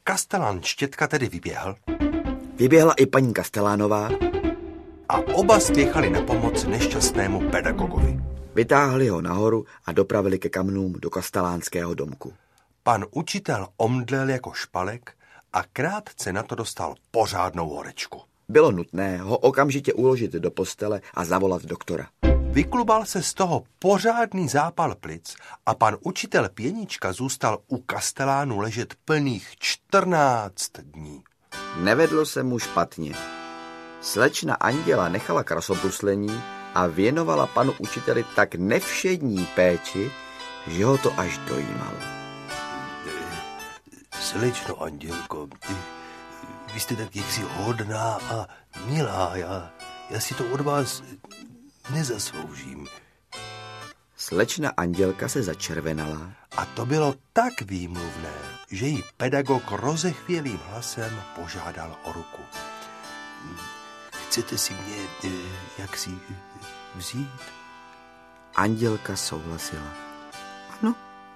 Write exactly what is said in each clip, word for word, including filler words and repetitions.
Kastelán Štětka tedy vyběhl. Vyběhla i paní Kastelánová. A oba spěchali na pomoc nešťastnému pedagogovi. Vytáhli ho nahoru a dopravili ke kamnům do kastelánského domku. Pan učitel omdlel jako špalek a krátce na to dostal pořádnou horečku. Bylo nutné ho okamžitě uložit do postele a zavolat doktora. Vyklubal se z toho pořádný zápal plic a pan učitel Pěnička zůstal u Kastelánu ležet plných čtrnáct dní. Nevedlo se mu špatně. Slečna Anděla nechala krasobruslení a věnovala panu učiteli tak nevšední péči, že ho to až dojímalo. Slečno Andělko, vy jste tak jaksi hodná a milá, já, já si to od vás nezasloužím. Slečna Andělka se začervenala. A to bylo tak výmluvné, že jí pedagog rozechvělým hlasem požádal o ruku. Chcete si mě jaksi vzít? Andělka souhlasila. Ano,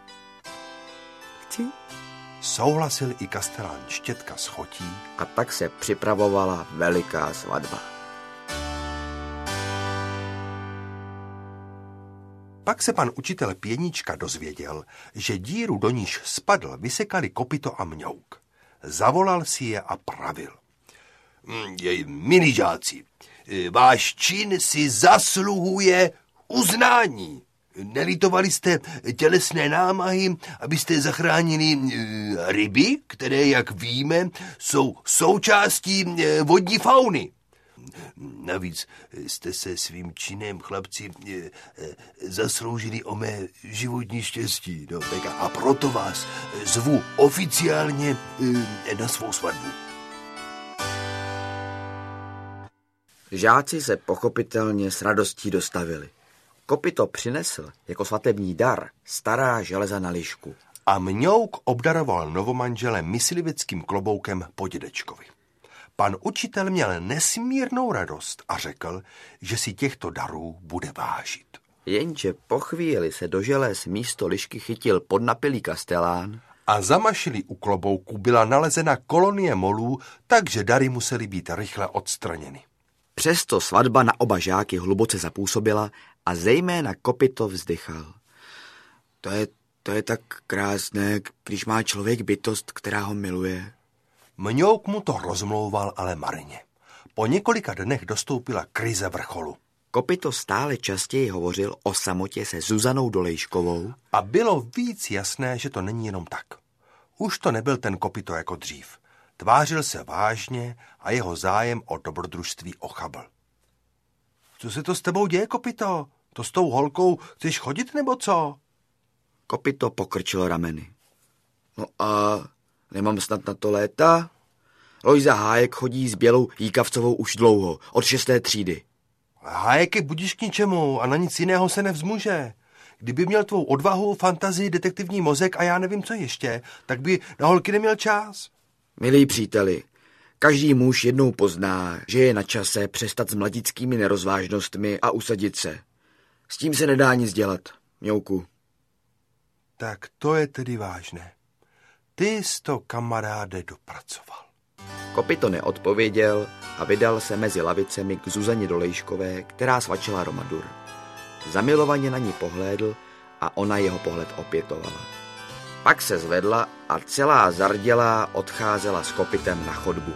chci. Souhlasil i kastelán Štětka s chotí. A tak se připravovala veliká svatba. Pak se pan učitel Pěnička dozvěděl, že díru, do níž spadl, vysekali Kopito a Mňouk. Zavolal si je a pravil. Milí žáci, váš čin si zasluhuje uznání. Nelitovali jste tělesné námahy, abyste zachránili ryby, které, jak víme, jsou součástí vodní fauny. Navíc jste se svým činem, chlapci, zasloužili o mé životní štěstí. No, a proto vás zvu oficiálně na svou svatbu. Žáci se pochopitelně s radostí dostavili. Kopito přinesl jako svatební dar stará železa na lišku. A Mňouk obdaroval novomanžele mysliveckým kloboukem po dědečkovi. Pan učitel měl nesmírnou radost a řekl, že si těchto darů bude vážit. Jenže po chvíli se do želez místo lišky chytil podnapilý Kastelán. A za mašilí u klobouku byla nalezena kolonie molů, takže dary musely být rychle odstraněny. Přesto svatba na oba žáky hluboce zapůsobila a zejména Kopito vzdychal. To je, to je tak krásné, když má člověk bytost, která ho miluje. Mňouk mu to rozmlouval, ale marně. Po několika dnech dostoupila krize vrcholu. Kopito stále častěji hovořil o samotě se Zuzanou Dolejškovou. A bylo víc jasné, že to není jenom tak. Už to nebyl ten Kopito jako dřív. Tvářil se vážně a jeho zájem o dobrodružství ochabl. Co se to s tebou děje, Kopito? To s tou holkou chceš chodit, nebo co? Kopito pokrčil rameny. No a nemám snad na to léta? Lojza Hájek chodí s Bělou Jíkavcovou už dlouho, od šesté třídy. Hájek je budíš k ničemu a na nic jiného se nevzmuže. Kdyby měl tvou odvahu, fantazii, detektivní mozek a já nevím co ještě, tak by na holky neměl čas. Milí příteli, každý muž jednou pozná, že je na čase přestat s mladickými nerozvážnostmi a usadit se. S tím se nedá nic dělat, Mňouku. Tak to je tedy vážné. Ty jsi to, kamaráde, dopracoval. Kopito neodpověděl a vydal se mezi lavicemi k Zuzaně Dolejškové, která svačila romadur. Zamilovaně na ní pohlédl a ona jeho pohled opětovala. Pak se zvedla a celá zardělá odcházela s Kopitem na chodbu.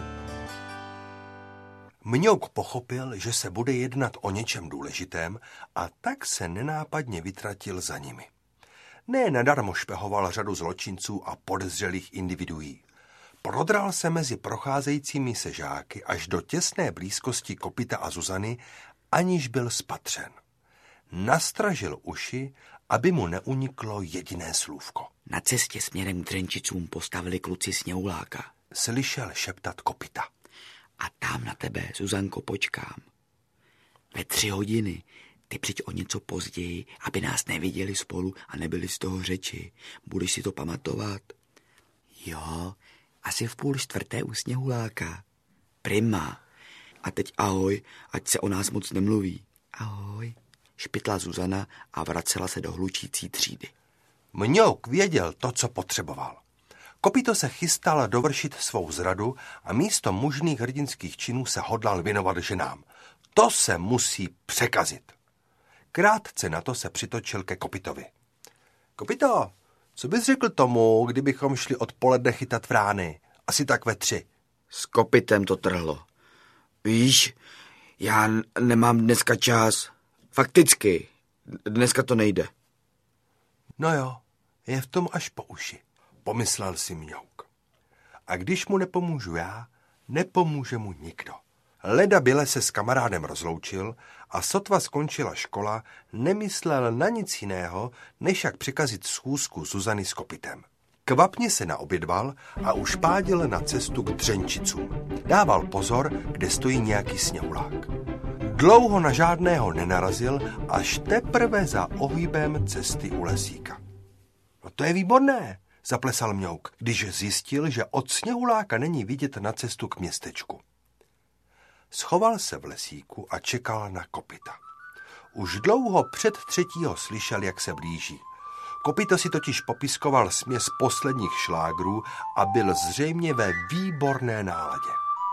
Mňouk pochopil, že se bude jednat o něčem důležitém a tak se nenápadně vytratil za nimi. Ne nadarmo špehoval řadu zločinců a podezřelých individuí. Prodral se mezi procházejícími se žáky až do těsné blízkosti Kopita a Zuzany, aniž byl spatřen. Nastražil uši, aby mu neuniklo jediné slůvko. Na cestě směrem k Dřenčicům postavili kluci Sněhuláka. Slyšel šeptat Kopita. A tam na tebe, Zuzanko, počkám. Ve tři hodiny. Ty přijď o něco později, aby nás neviděli spolu a nebyli z toho řeči. Budeš si to pamatovat? Jo, asi v půl čtvrté u Sněhuláka. Prima. A teď ahoj, ať se o nás moc nemluví. Ahoj, špitla Zuzana a vracela se do hlučící třídy. Mňouk věděl to, co potřeboval. Kopyto se chystal dovršit svou zradu a místo mužných hrdinských činů se hodlal věnovat ženám. To se musí překazit. Krátce na to se přitočil ke Kopytovi. Kopyto, co bys řekl tomu, kdybychom šli odpoledne chytat vrány? Asi tak ve tři. S Kopytem to trhlo. Víš, já nemám dneska čas. Fakticky, dneska to nejde. No jo, je v tom až po uši, pomyslel si Mňouk. A když mu nepomůžu já, nepomůže mu nikdo. Leda byle se s kamarádem rozloučil a sotva skončila škola, nemyslel na nic jiného, než jak překazit schůzku Zuzany s Kopytem. Kvapně se naobědval a už pádil na cestu k Dřenčicům. Dával pozor, kde stojí nějaký sněhulák. Dlouho na žádného nenarazil, až teprve za ohýbem cesty u lesíka. No to je výborné, zaplesal Mňouk, když zjistil, že od sněhuláka není vidět na cestu k městečku. Schoval se v lesíku a čekal na Kopyta. Už dlouho před třetího slyšel, jak se blíží. Kopyto si totiž popiskoval směs posledních šlágrů a byl zřejmě ve výborné náladě.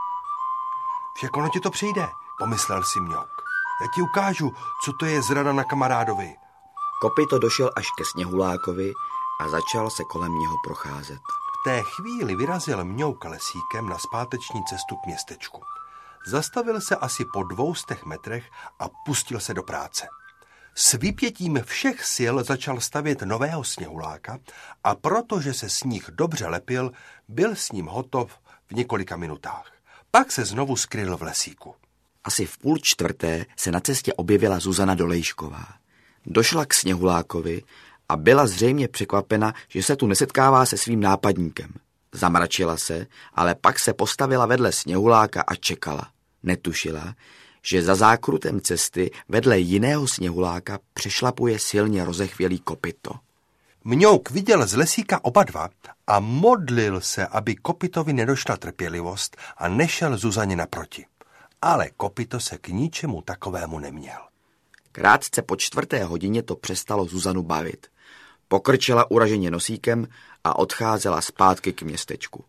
Však ono ti to přijde, pomyslel si Mňouk. Já ti ukážu, co to je zrada na kamarádovi. Kopyto došel až ke sněhulákovi a začal se kolem něho procházet. V té chvíli vyrazil Mňouk lesíkem na zpáteční cestu k městečku. Zastavil se asi po dvoustech metrech a pustil se do práce. S vypětím všech sil začal stavět nového sněhuláka a protože se sníh dobře lepil, byl s ním hotov v několika minutách. Pak se znovu skryl v lesíku. Asi v půl čtvrté se na cestě objevila Zuzana Dolejšková. Došla k sněhulákovi a byla zřejmě překvapena, že se tu nesetkává se svým nápadníkem. Zamračila se, ale pak se postavila vedle sněhuláka a čekala. Netušila, že za zákrutem cesty vedle jiného sněhuláka přešlapuje silně rozechvělý Kopyto. Mňouk viděl z lesíka oba dva a modlil se, aby Kopytovi nedošla trpělivost a nešel Zuzaně naproti. Ale Kopyto se k ničemu takovému neměl. Krátce po čtvrté hodině to přestalo Zuzanu bavit. Pokrčila uraženě nosíkem a odcházela zpátky k městečku.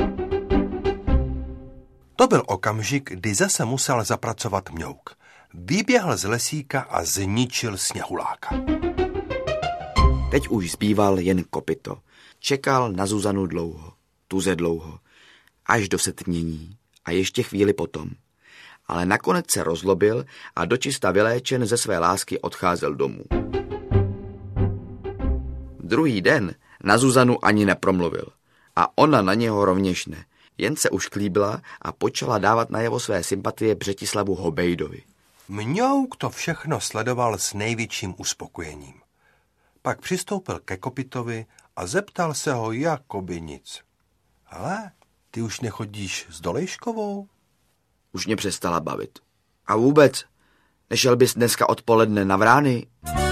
To byl okamžik, kdy zase musel zapracovat Mňouk. Vyběhl z lesíka a zničil sněhuláka. Teď už zbýval jen Kopyto. Čekal na Zuzanu dlouho, tuze dlouho, až do setmění a ještě chvíli potom. Ale nakonec se rozlobil a dočista vyléčen ze své lásky odcházel domů. Druhý den na Zuzanu ani nepromluvil a ona na něho rovněž ne. Jen se už klíbla a počala dávat najevo své sympatie Břetislavu Hobejdovi. Mňouk to všechno sledoval s největším uspokojením. Pak přistoupil ke Kopytovi a zeptal se ho jakoby nic. Ale ty už nechodíš s Dolejškovou? Už mě přestala bavit. A vůbec, nešel bys dneska odpoledne na vrány?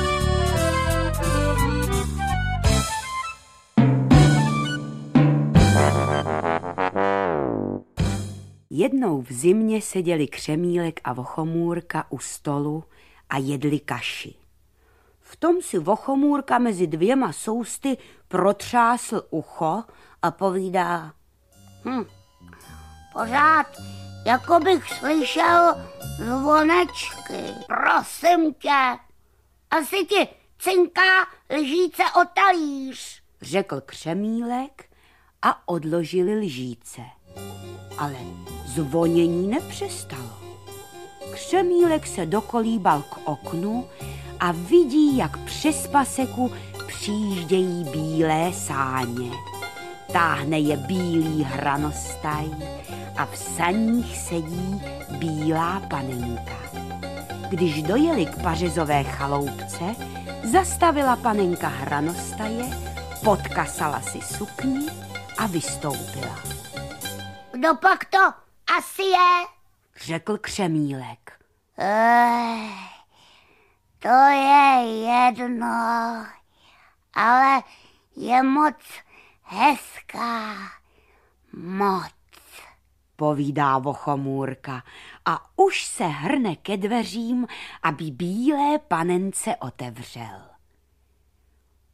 Jednou v zimě seděli Křemílek a Vochomůrka u stolu a jedli kaši. V tom si Vochomůrka mezi dvěma sousty protřásl ucho a povídá: Hm, pořád, jako bych slyšel zvonečky. Prosím tě, asi ti cinká lžíce o talíř, řekl Křemílek a odložili lžíce. Ale zvonění nepřestalo. Křemílek se dokolíbal k oknu a vidí, jak přes paseku přijíždějí bílé sáně. Táhne je bílý hranostaj a v saních sedí bílá panenka. Když dojeli k pařezové chaloupce, zastavila panenka hranostaje, podkasala si sukni a vystoupila. Kdo pak to asi je? Řekl Křemílek. Ech, to je jedno, ale je moc hezká, moc, povídá Vochomůrka a už se hrne ke dveřím, aby bílé panence otevřel.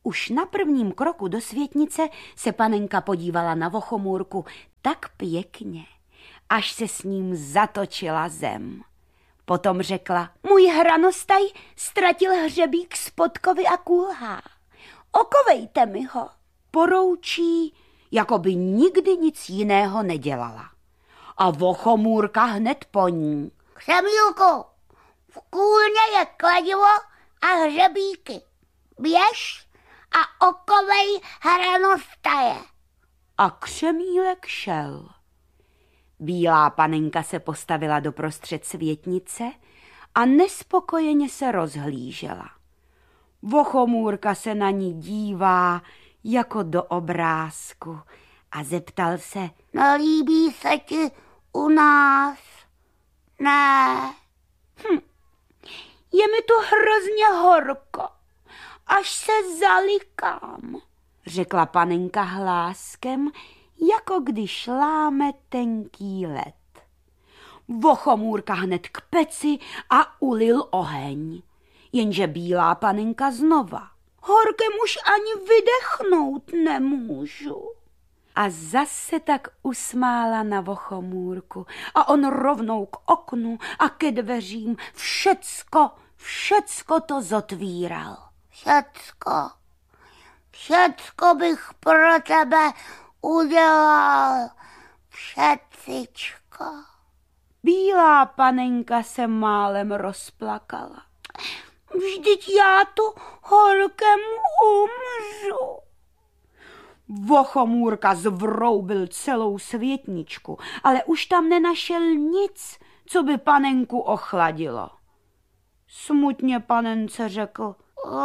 Už na prvním kroku do světnice se panenka podívala na vochomůrku tak pěkně, až se s ním zatočila zem. Potom řekla, můj hranostaj ztratil hřebík z podkovy a kulhá. Okovejte mi ho. Poroučí, jako by nikdy nic jiného nedělala. A vochomůrka hned po ní. Křemílku, v kůlně je kladivo a hřebíky. Běž a okovej hranostaje. A Křemílek šel. Bílá panenka se postavila doprostřed světnice a nespokojeně se rozhlížela. Vochomůrka se na ní dívá jako do obrázku a zeptal se, nelíbí se ti u nás? Ne. Hm, je mi tu hrozně horko, až se zalikám, řekla panenka hláskem, jako když láme tenký led. Vochomůrka hned k peci a ulil oheň, jenže bílá panenka znova. Horkem už ani vydechnout nemůžu. A zase tak usmála na vochomůrku a on rovnou k oknu a ke dveřím všecko, všecko to zotvíral. Všecko, všecko bych pro tebe udělal, všecičko. Bílá panenka se málem rozplakala. Vždyť já tu horkem umřu. Vochomůrka zvroubil celou světničku, ale už tam nenašel nic, co by panenku ochladilo. Smutně panence řekl, o,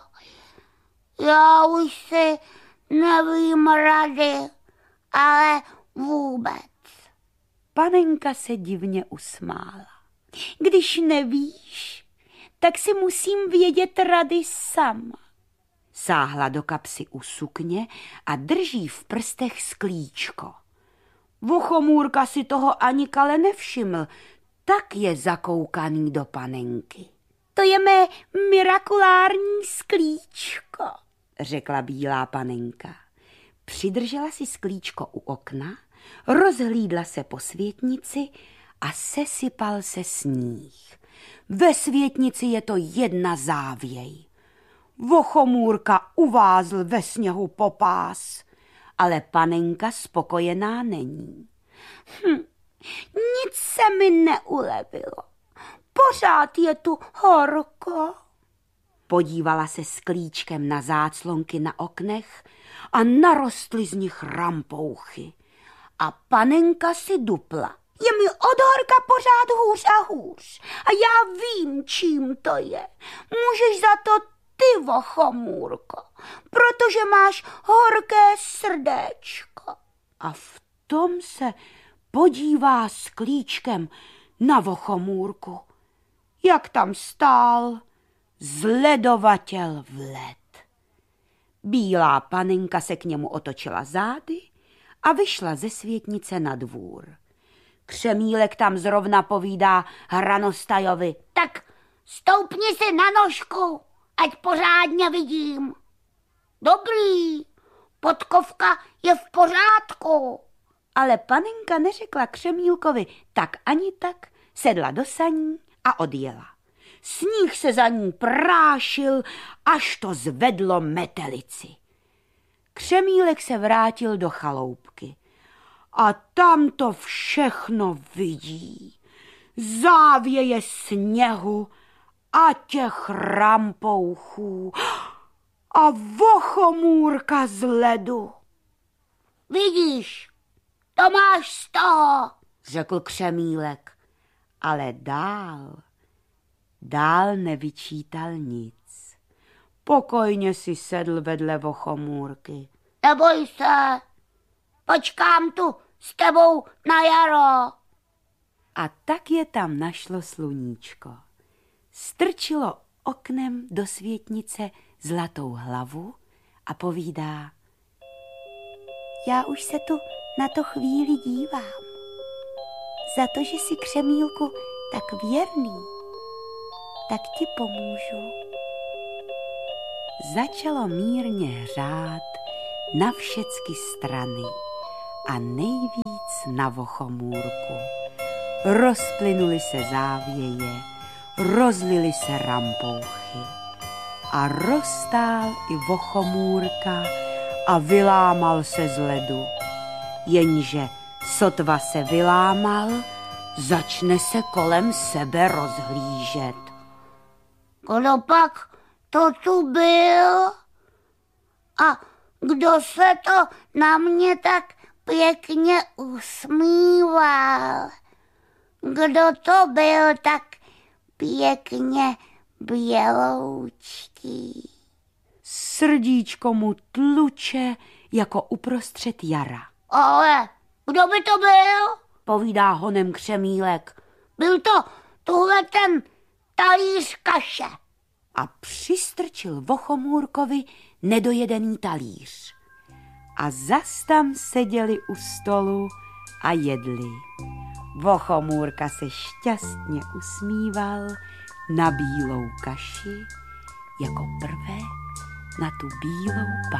já už si nevím rady, ale vůbec. Panenka se divně usmála. Když nevíš, tak si musím vědět rady sama. Sáhla do kapsy u sukně a drží v prstech sklíčko. Vochomůrka si toho ani kale nevšiml, tak je zakoukaný do panenky. To je mé mirakulární sklíčko, řekla bílá panenka. Přidržela si sklíčko u okna, rozhlídla se po světnici a sesypal se sníh. Ve světnici je to jedna závěj. Vochomůrka uvázl ve sněhu popás, ale panenka spokojená není. Hm, nic se mi neulevilo. Pořád je tu horko. Podívala se sklíčkem na záclonky na oknech a narostly z nich rampouchy. A panenka si dupla. Je mi od horka pořád hůř a hůř. A já vím, čím to je. Můžeš za to ty, vochomůrko, protože máš horké srdéčko. A v tom se podívá sklíčkem na vochomůrku, jak tam stál zledovatěl v led. Bílá panenka se k němu otočila zády a vyšla ze světnice na dvůr. Křemílek tam zrovna povídá hranostajovi. Tak stoupni si na nožku, ať pořádně vidím. Dobrý, podkovka je v pořádku. Ale panenka neřekla Křemílkovi tak ani tak, sedla do saní a odjela. Sníh se za ní prášil, až to zvedlo metelici. Křemílek se vrátil do chaloupky a tam to všechno vidí. Závěje sněhu a těch rampouchů a vochomůrka z ledu. Vidíš, to máš z toho, řekl Křemílek, ale dál, dál nevyčítal nic. Pokojně si sedl vedle vochomůrky. Neboj se, počkám tu s tebou na jaro. A tak je tam našlo sluníčko. Strčilo oknem do světnice zlatou hlavu a povídá: já už se tu na to chvíli dívám. Za to, že jsi, Křemílku, tak věrný, tak ti pomůžu. začalo mírně hřát na všecky strany a nejvíc na Vochomůrku. Rozplynuly se závěje, rozlily se rampouchy a roztál i Vochomůrka a vylámal se z ledu. Jenže sotva se vylámal, začne se kolem sebe rozhlížet. Kdo pak to tu byl? A kdo se to na mě tak pěkně usmíval? Kdo to byl tak pěkně běloučký? Srdíčko mu tluče jako uprostřed jara. Ale kdo by to byl? Povídá honem Křemílek. Byl to tuhle ten talíř kaše. A přistrčil Vochomůrkovi nedojedený talíř. A zas tam seděli u stolu a jedli. Vochomůrka se šťastně usmíval na bílou kaši, jako prvé na tu bílou